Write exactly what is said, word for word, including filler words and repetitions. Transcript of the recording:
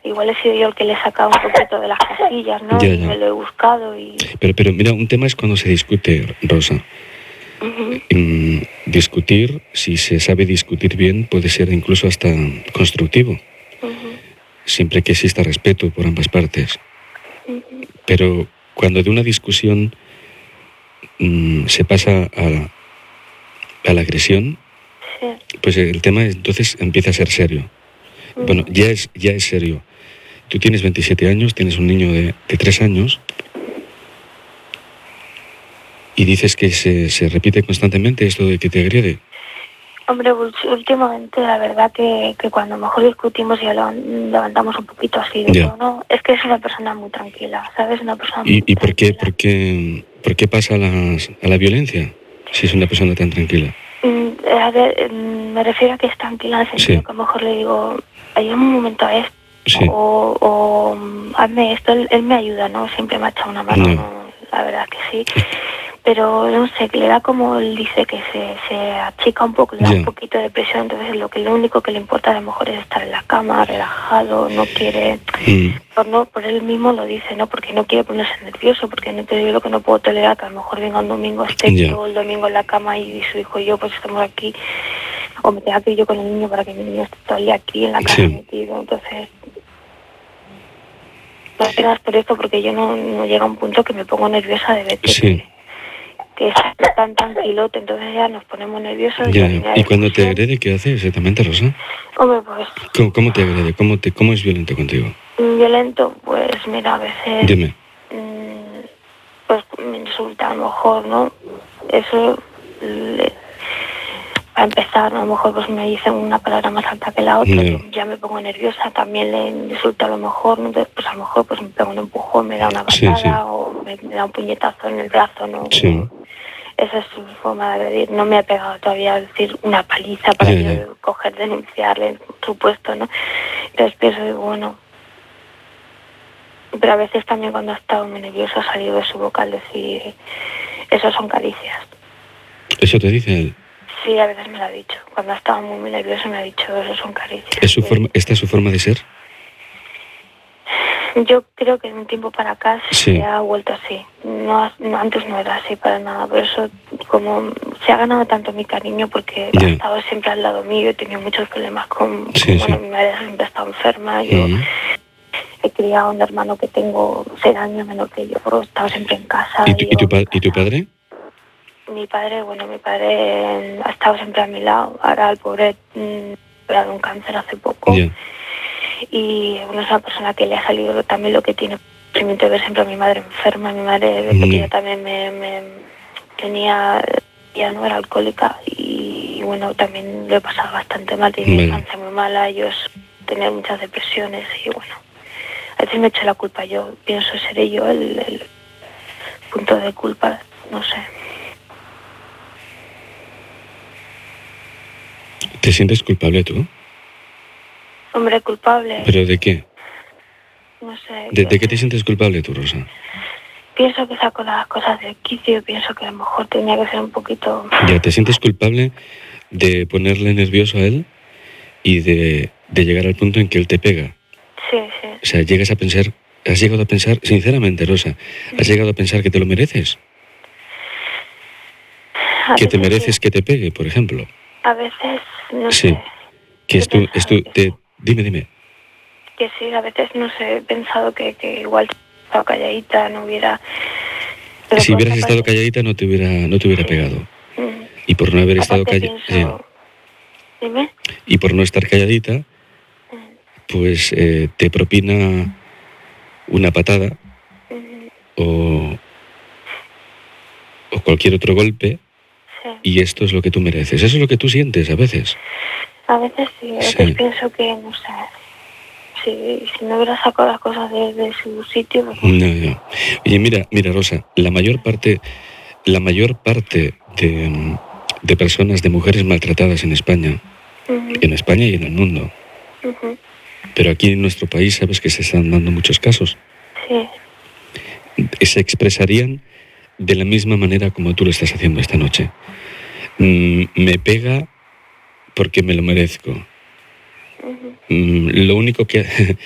igual he sido yo el que le he sacado un poquito de las casillas, ¿no? Ya, Y ya. me lo he buscado y... Pero, pero mira, un tema es cuando se discute, Rosa. Uh-huh. Mm, discutir, si se sabe discutir bien, puede ser incluso hasta constructivo. Uh-huh. Siempre que exista respeto por ambas partes. Uh-huh. Pero cuando de una discusión mmm, se pasa a, a la agresión, sí. pues el tema entonces empieza a ser serio. Uh-huh. Bueno, ya es, ya es serio. Tú tienes veintisiete años, tienes un niño de, de tres años y dices que se, se repite constantemente esto de que te agrede. Hombre, últimamente la verdad que, que cuando mejor discutimos ya lo levantamos un poquito así de todo, ¿no? Es que es una persona muy tranquila, ¿sabes? Una persona muy ¿Y, y por qué, tranquila. por qué, por qué pasa a, las, a la violencia si es una persona tan tranquila? Mm, a ver, me refiero a que es tranquila en el sentido sí. que a lo mejor le digo, hay un momento a esto, sí. o, o hazme esto, él, él me ayuda, ¿no? Siempre me ha echado una mano, no. No, la verdad que sí. Pero no sé, que le da como él dice que se, se achica un poco, le da yeah. un poquito de presión, entonces lo que lo único que le importa a lo mejor es estar en la cama, relajado, no quiere, mm. por no, por él mismo lo dice, ¿no? Porque no quiere ponerse nervioso, porque no te digo lo que no puedo tolerar, que a lo mejor venga un domingo, esté yeah. todo el domingo en la cama y su hijo y yo pues estamos aquí, o me tenga que ir yo con el niño para que mi niño esté todo el día aquí en la casa sí. metido, entonces... No tengas por esto, porque yo no, no llega a un punto que me pongo nerviosa de ver que... Sí. que es tan tranquilote, entonces ya nos ponemos nerviosos. Ya. ¿Y, y cuando te agrede, qué hace exactamente, Rosa? Hombre, pues... ¿Cómo, cómo te agrede? ¿Cómo, te, ¿Cómo es violento contigo? Violento, pues mira, a veces... Dime. Mmm, pues me insulta a lo mejor, ¿no? Eso... Le, para empezar, a lo mejor pues me dicen una palabra más alta que la otra, no. ya me pongo nerviosa, también le insulto a lo mejor, ¿no? Entonces pues a lo mejor pues me pega un empujón, me da una patada sí, sí. o me, me da un puñetazo en el brazo, ¿no? Sí. Esa es su forma de agredir. No me ha pegado todavía a decir una paliza para yeah, yo yeah. coger, denunciarle, por supuesto, ¿no? Entonces pienso, bueno... Pero a veces también cuando ha estado muy nervioso ha salido de su boca al decir, eso son caricias. ¿Eso te dice él? Sí, a veces me lo ha dicho. Cuando ha estado muy, muy nervioso me ha dicho, eso son caricias. ¿Es su forma, ¿Esta es su forma de ser? Yo creo que de un tiempo para acá sí. se ha vuelto así. No, no, antes no era así para nada. Por eso, como se ha ganado tanto mi cariño, porque yeah. ha estado siempre al lado mío. He tenido muchos problemas con... Sí, con bueno, sí. mi madre siempre ha estado enferma. Yo uh-huh. he criado a un hermano que tengo seis años menor que yo. He estado siempre en casa. ¿Y tu, y tu, pa- ¿y tu padre? Mi padre, bueno, mi padre ha estado siempre a mi lado. Ahora el pobre mmm, ha dado un cáncer hace poco. Yeah. Y bueno, es una persona que le ha salido también lo que tiene sentimiento de ver siempre a mi madre enferma. Mi madre de pequeña mm. también me, me tenía, ya no era alcohólica y, y bueno, también lo he pasado bastante mal, tenía una infancia muy mala, ellos tenían muchas depresiones y bueno, a veces me echo la culpa yo, pienso seré yo el, el punto de culpa, no sé. ¿Te sientes culpable tú? Hombre, culpable. ¿Pero de qué? No sé. ¿De, ¿de qué te sientes culpable tú, Rosa? Pienso que saco las cosas del quicio, pienso que a lo mejor tenía que ser un poquito... Ya, ¿te sientes culpable de ponerle nervioso a él y de, de llegar al punto en que él te pega? Sí, sí. O sea, llegas a pensar, has llegado a pensar, sinceramente, Rosa, ¿has llegado a pensar que te lo mereces? A ¿Que te mereces sí. que te pegue, por ejemplo? A veces, no sí. sé. Que es tu, es tu, te, dime, dime. Que sí, a veces, no sé, he pensado que, que igual estaba calladita, no hubiera... Pero si hubieras estado parte... calladita no te hubiera, no te hubiera sí. pegado. Mm. Y por no haber Aparte estado calladita... Pienso... Sí. Dime. Y por no estar calladita, mm. pues eh, te propina una patada mm. o, o cualquier otro golpe sí. y esto es lo que tú mereces. Eso es lo que tú sientes a veces. A veces sí, a veces sí. pienso que, no sé, si, si no hubiera sacado las cosas de, de su sitio... Pues... No, no. Oye, mira, mira, Rosa, la mayor parte, la mayor parte de, de personas, de mujeres maltratadas en España, uh-huh. en España y en el mundo, uh-huh. pero aquí en nuestro país sabes que se están dando muchos casos, sí. se expresarían de la misma manera como tú lo estás haciendo esta noche. Mm, me pega... porque me lo merezco. Uh-huh. Mm, lo único que